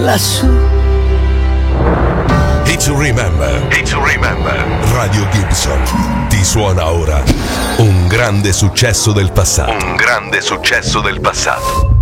lassù. It's Remember. It's Remember. Radio Gibson ti suona ora un grande successo del passato. Un grande successo del passato.